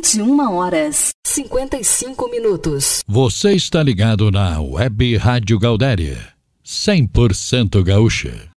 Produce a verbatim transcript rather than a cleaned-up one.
vinte e uma horas, cinquenta e cinco minutos. Você está ligado na Web Rádio Gaudéria, cem por cento gaúcha.